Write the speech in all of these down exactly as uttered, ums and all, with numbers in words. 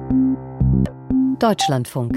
Deutschlandfunk.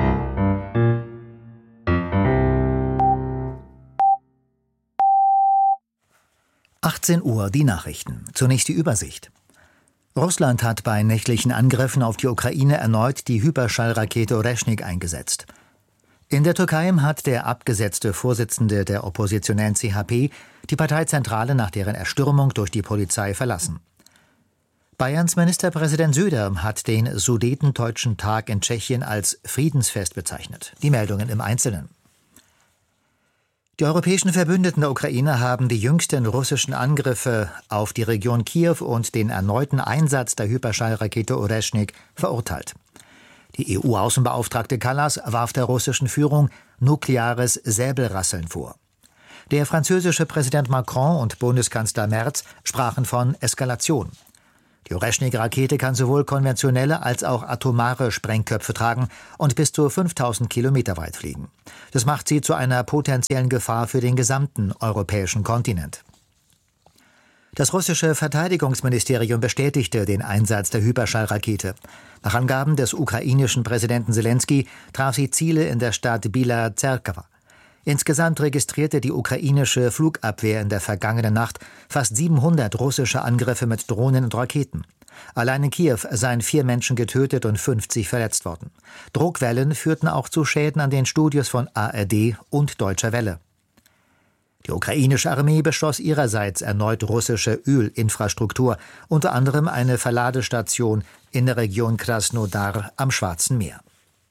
achtzehn Uhr, die Nachrichten. Zunächst die Übersicht. Russland hat bei nächtlichen Angriffen auf die Ukraine erneut die Hyperschallrakete Oreschnik eingesetzt. In der Türkei hat der abgesetzte Vorsitzende der oppositionellen C H P die Parteizentrale nach deren Erstürmung durch die Polizei verlassen. Bayerns Ministerpräsident Söder hat den Sudetendeutschen Tag in Tschechien als Friedensfest bezeichnet. Die Meldungen im Einzelnen. Die europäischen Verbündeten der Ukraine haben die jüngsten russischen Angriffe auf die Region Kiew und den erneuten Einsatz der Hyperschallrakete Oreschnik verurteilt. Die E U-Außenbeauftragte Kallas warf der russischen Führung nukleares Säbelrasseln vor. Der französische Präsident Macron und Bundeskanzler Merz sprachen von Eskalation. Die Oreschnik-Rakete kann sowohl konventionelle als auch atomare Sprengköpfe tragen und bis zu fünftausend Kilometer weit fliegen. Das macht sie zu einer potenziellen Gefahr für den gesamten europäischen Kontinent. Das russische Verteidigungsministerium bestätigte den Einsatz der Hyperschallrakete. Nach Angaben des ukrainischen Präsidenten Selenskyj traf sie Ziele in der Stadt Bila Zerkva. Insgesamt registrierte die ukrainische Flugabwehr in der vergangenen Nacht fast siebenhundert russische Angriffe mit Drohnen und Raketen. Allein in Kiew seien vier Menschen getötet und fünfzig verletzt worden. Druckwellen führten auch zu Schäden an den Studios von A R D und Deutscher Welle. Die ukrainische Armee beschoss ihrerseits erneut russische Ölinfrastruktur, unter anderem eine Verladestation in der Region Krasnodar am Schwarzen Meer.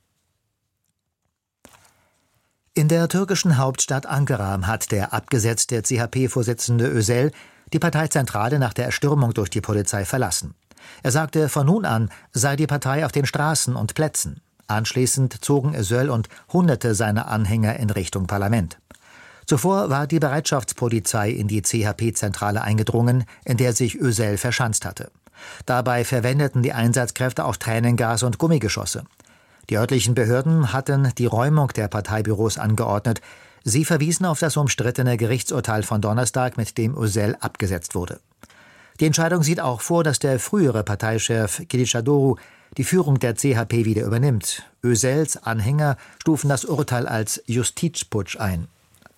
In der türkischen Hauptstadt Ankara hat der abgesetzte C H P-Vorsitzende Özel die Parteizentrale nach der Erstürmung durch die Polizei verlassen. Er sagte, von nun an sei die Partei auf den Straßen und Plätzen. Anschließend zogen Özel und Hunderte seiner Anhänger in Richtung Parlament. Zuvor war die Bereitschaftspolizei in die C H P-Zentrale eingedrungen, in der sich Özel verschanzt hatte. Dabei verwendeten die Einsatzkräfte auch Tränengas und Gummigeschosse. Die örtlichen Behörden hatten die Räumung der Parteibüros angeordnet. Sie verwiesen auf das umstrittene Gerichtsurteil von Donnerstag, mit dem Özel abgesetzt wurde. Die Entscheidung sieht auch vor, dass der frühere Parteichef Kılıçdaroğlu die Führung der C H P wieder übernimmt. Özels Anhänger stufen das Urteil als Justizputsch ein.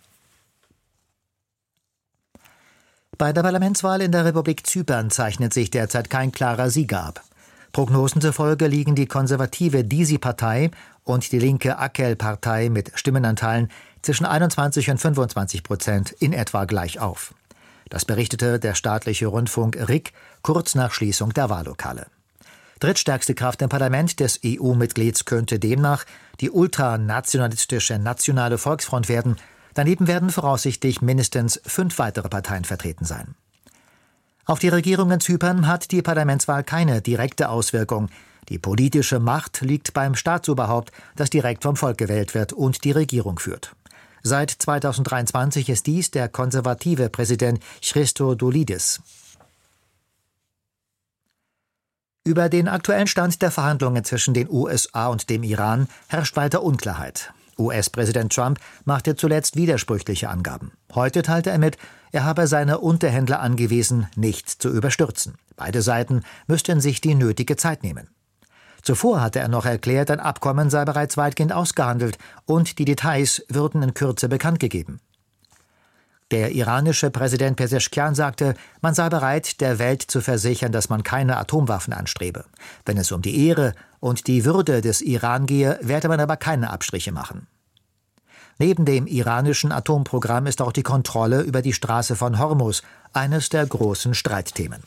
Bei der Parlamentswahl in der Republik Zypern zeichnet sich derzeit kein klarer Sieger ab. Prognosen zufolge liegen die konservative Disi-Partei und die linke Akel-Partei mit Stimmenanteilen zwischen einundzwanzig und fünfundzwanzig Prozent in etwa gleich auf. Das berichtete der staatliche Rundfunk R I K kurz nach Schließung der Wahllokale. Drittstärkste Kraft im Parlament des E U-Mitglieds könnte demnach die ultranationalistische Nationale Volksfront werden. Daneben werden voraussichtlich mindestens fünf weitere Parteien vertreten sein. Auf die Regierung in Zypern hat die Parlamentswahl keine direkte Auswirkung. Die politische Macht liegt beim Staatsoberhaupt, das direkt vom Volk gewählt wird und die Regierung führt. Seit zweitausenddreiundzwanzig ist dies der konservative Präsident Christodoulidis. Über den aktuellen Stand der Verhandlungen zwischen den U S A und dem Iran herrscht weiter Unklarheit. U S-Präsident Trump machte zuletzt widersprüchliche Angaben. Heute teilte er mit, er habe seine Unterhändler angewiesen, nichts zu überstürzen. Beide Seiten müssten sich die nötige Zeit nehmen. Zuvor hatte er noch erklärt, ein Abkommen sei bereits weitgehend ausgehandelt und die Details würden in Kürze bekannt gegeben. Der iranische Präsident Pezeshkian sagte, man sei bereit, der Welt zu versichern, dass man keine Atomwaffen anstrebe. Wenn es um die Ehre und die Würde des Iran gehe, werde man aber keine Abstriche machen. Neben dem iranischen Atomprogramm ist auch die Kontrolle über die Straße von Hormuz eines der großen Streitthemen.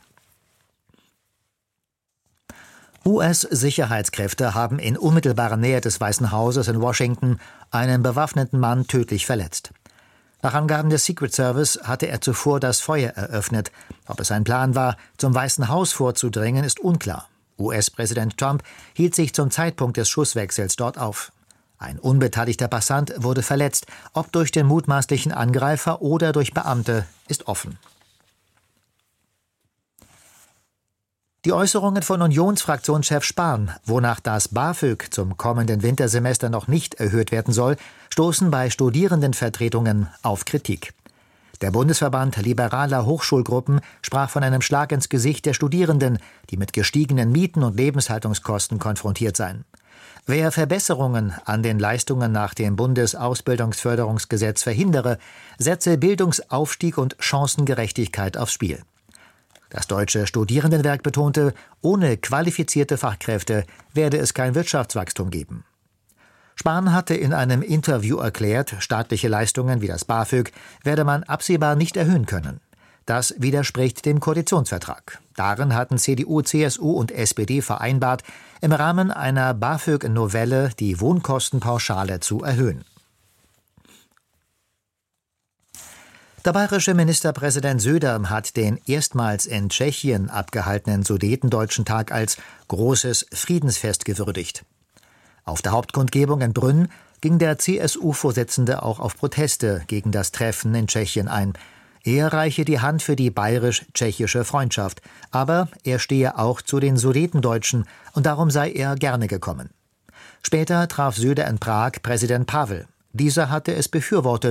U S-Sicherheitskräfte haben in unmittelbarer Nähe des Weißen Hauses in Washington einen bewaffneten Mann tödlich verletzt. Nach Angaben des Secret Service hatte er zuvor das Feuer eröffnet. Ob es ein Plan war, zum Weißen Haus vorzudringen, ist unklar. U S-Präsident Trump hielt sich zum Zeitpunkt des Schusswechsels dort auf. Ein unbeteiligter Passant wurde verletzt. Ob durch den mutmaßlichen Angreifer oder durch Beamte, ist offen. Die Äußerungen von Unionsfraktionschef Spahn, wonach das BAföG zum kommenden Wintersemester noch nicht erhöht werden soll, stoßen bei Studierendenvertretungen auf Kritik. Der Bundesverband liberaler Hochschulgruppen sprach von einem Schlag ins Gesicht der Studierenden, die mit gestiegenen Mieten und Lebenshaltungskosten konfrontiert seien. Wer Verbesserungen an den Leistungen nach dem Bundesausbildungsförderungsgesetz verhindere, setze Bildungsaufstieg und Chancengerechtigkeit aufs Spiel. Das Deutsche Studierendenwerk betonte, ohne qualifizierte Fachkräfte werde es kein Wirtschaftswachstum geben. Spahn hatte in einem Interview erklärt, staatliche Leistungen wie das BAföG werde man absehbar nicht erhöhen können. Das widerspricht dem Koalitionsvertrag. Darin hatten C D U, C S U und S P D vereinbart, im Rahmen einer BAföG-Novelle die Wohnkostenpauschale zu erhöhen. Der bayerische Ministerpräsident Söder hat den erstmals in Tschechien abgehaltenen Sudetendeutschen Tag als großes Friedensfest gewürdigt. Auf der Hauptkundgebung in Brünn ging der C S U-Vorsitzende auch auf Proteste gegen das Treffen in Tschechien ein. Er reiche die Hand für die bayerisch-tschechische Freundschaft, aber er stehe auch zu den Sudetendeutschen und darum sei er gerne gekommen. Später traf Söder in Prag Präsident Pavel. Dieser hatte es befürwortet,